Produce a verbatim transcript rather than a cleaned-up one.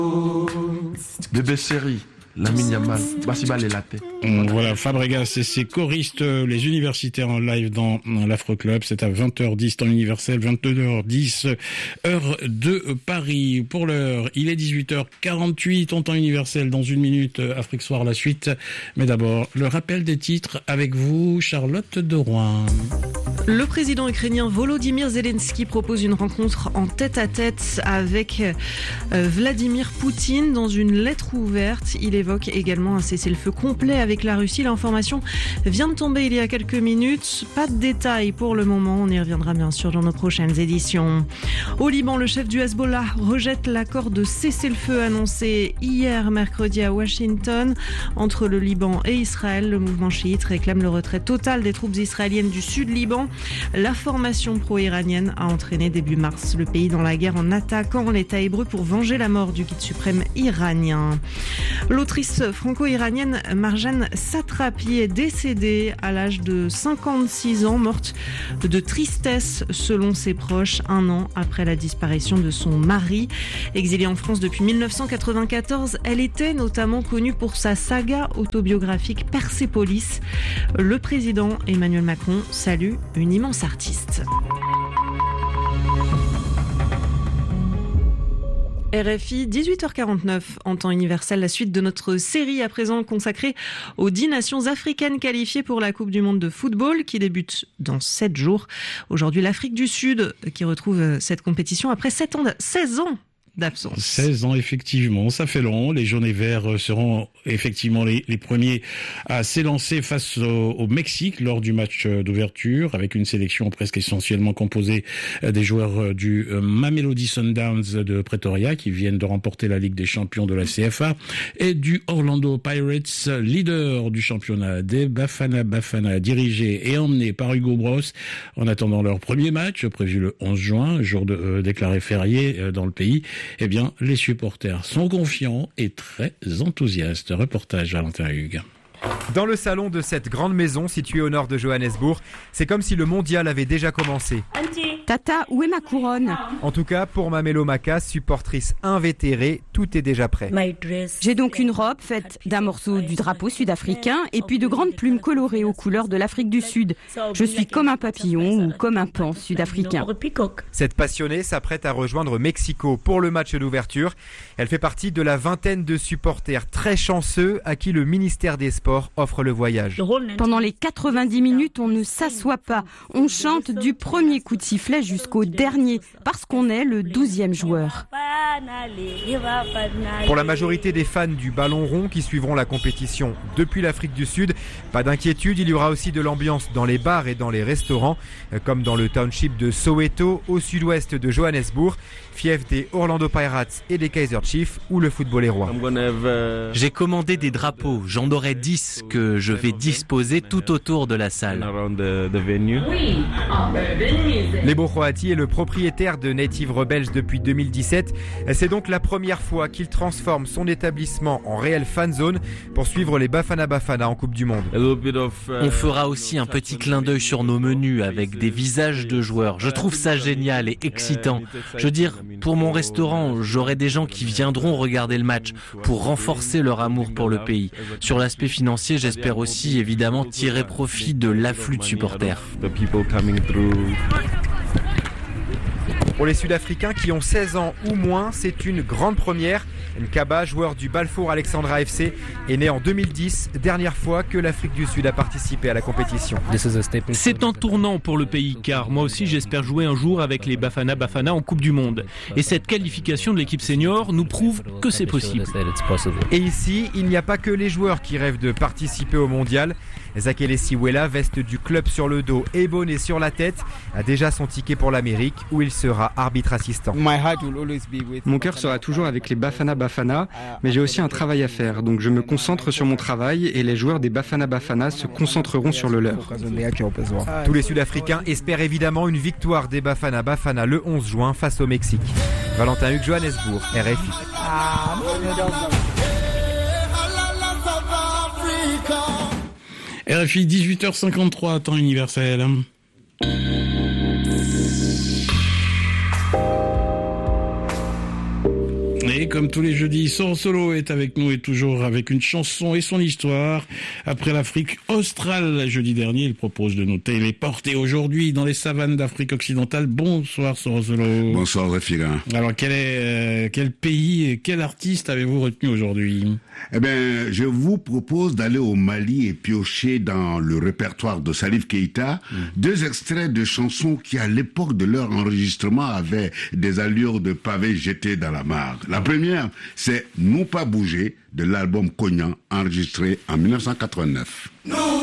Bébé série, Lamine Yamal, Bassibal et Latte. Voilà, Fabregas et ses choristes, les universitaires en live dans l'Afro-Club. C'est à vingt heures dix temps universel, vingt-deux heures dix heure de Paris. Pour l'heure, il est dix-huit heures quarante-huit en temps universel. Dans une minute, Afrique Soir, la suite. Mais d'abord, le rappel des titres avec vous, Charlotte de Rouen. Le président ukrainien Volodymyr Zelensky propose une rencontre en tête-à-tête avec Vladimir Poutine. Dans une lettre ouverte, il évoque également un cessez-le-feu complet avec la Russie. L'information vient de tomber il y a quelques minutes. Pas de détails pour le moment. On y reviendra bien sûr dans nos prochaines éditions. Au Liban, le chef du Hezbollah rejette l'accord de cessez-le-feu annoncé hier mercredi à Washington entre le Liban et Israël. Le mouvement chiite réclame le retrait total des troupes israéliennes du sud Liban. La formation pro-iranienne a entraîné début mars le pays dans la guerre en attaquant l'État hébreu pour venger la mort du guide suprême iranien. L'autrice franco-iranienne Marjane Satrapi est décédée à l'âge de cinquante-six ans, morte de tristesse selon ses proches, un an après la disparition de son mari. Exilée en France depuis dix-neuf cent quatre-vingt-quatorze, elle était notamment connue pour sa saga autobiographique Persépolis. Le président Emmanuel Macron salue une immense artiste. R F I, dix-huit heures quarante-neuf en temps universel, la suite de notre série à présent consacrée aux dix nations africaines qualifiées pour la Coupe du Monde de football qui débute dans sept jours. Aujourd'hui, l'Afrique du Sud qui retrouve cette compétition après sept ans, seize ans d'absence. seize ans, effectivement, ça fait long. Les jaunes et verts seront effectivement les, les premiers à s'élancer face au, au Mexique lors du match d'ouverture, avec une sélection presque essentiellement composée des joueurs du Mamelodi Sundowns de Pretoria, qui viennent de remporter la Ligue des champions de la C F A, et du Orlando Pirates, leader du championnat des Bafana Bafana, dirigé et emmené par Hugo Bross. En attendant leur premier match, prévu le onze juin, jour de, euh, déclaré férié euh, dans le pays, eh bien, les supporters sont confiants et très enthousiastes. Reportage Valentin Hugues. Dans le salon de cette grande maison située au nord de Johannesburg, c'est comme si le mondial avait déjà commencé. Tata, où est ma couronne ? En tout cas, pour Mamelo Maka, supportrice invétérée, tout est déjà prêt. J'ai donc une robe faite d'un morceau du drapeau sud-africain et puis de grandes plumes colorées aux couleurs de l'Afrique du Sud. Je suis comme un papillon ou comme un pan sud-africain. Cette passionnée s'apprête à rejoindre Mexico pour le match d'ouverture. Elle fait partie de la vingtaine de supporters très chanceux à qui le ministère des Sports offre le voyage. Pendant les quatre-vingt-dix minutes, on ne s'assoit pas. On chante du premier coup de sifflet jusqu'au dernier, parce qu'on est le douzième joueur. Pour la majorité des fans du ballon rond qui suivront la compétition depuis l'Afrique du Sud, pas d'inquiétude, il y aura aussi de l'ambiance dans les bars et dans les restaurants, comme dans le township de Soweto, au sud-ouest de Johannesburg, fief des Orlando Pirates et des Kaizer Chiefs, où le football est roi. J'ai commandé des drapeaux, j'en aurai dix que je vais disposer tout autour de la salle. Lebo Croati est le propriétaire de Native Rebels depuis deux mille dix-sept. C'est donc la première fois qu'il transforme son établissement en réelle fan zone pour suivre les Bafana Bafana en Coupe du Monde. On fera aussi un petit clin d'œil sur nos menus avec des visages de joueurs. Je trouve ça génial et excitant. Je veux dire, pour mon restaurant, j'aurai des gens qui viendront regarder le match pour renforcer leur amour pour le pays. Sur l'aspect financier, j'espère aussi évidemment tirer profit de l'afflux de supporters. Pour les Sud-Africains qui ont seize ans ou moins, c'est une grande première. Nkaba, joueur du Balfour Alexandra F C, est né en deux mille dix, dernière fois que l'Afrique du Sud a participé à la compétition. C'est un tournant pour le pays, car moi aussi j'espère jouer un jour avec les Bafana Bafana en Coupe du Monde. Et cette qualification de l'équipe senior nous prouve que c'est possible. Et ici, il n'y a pas que les joueurs qui rêvent de participer au mondial. Zakele Siwela, veste du club sur le dos et bonnet sur la tête, a déjà son ticket pour l'Amérique où il sera arbitre assistant. Mon cœur sera toujours avec les Bafana Bafana, mais j'ai aussi un travail à faire, donc je me concentre sur mon travail et les joueurs des Bafana Bafana se concentreront sur le leur. Tous les Sud-Africains espèrent évidemment une victoire des Bafana Bafana le onze juin face au Mexique. Valentin Hugues, Johannesburg, R F I. R F I, dix-huit heures cinquante-trois, temps universel. Et Et comme tous les jeudis, Soro Solo est avec nous et toujours avec une chanson et son histoire. Après l'Afrique australe, jeudi dernier, il propose de nous téléporter aujourd'hui dans les savanes d'Afrique occidentale. Bonsoir Soro Solo. Bonsoir Réfira. Alors quel est, euh, quel pays et quel artiste avez-vous retenu aujourd'hui? Eh bien, je vous propose d'aller au Mali et piocher dans le répertoire de Salif Keïta mmh. deux extraits de chansons qui, à l'époque de leur enregistrement, avaient des allures de pavés jetés dans la mare. La première, c'est « Non pas bouger » de l'album Cognan, enregistré en mille neuf cent quatre-vingt-neuf. Non